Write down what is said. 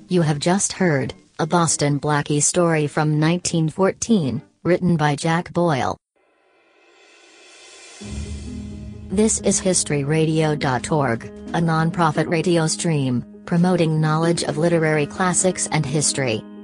You have just heard a Boston Blackie story from 1914, written by Jack Boyle. This is HistoryRadio.org, a non-profit radio stream promoting knowledge of literary classics and history.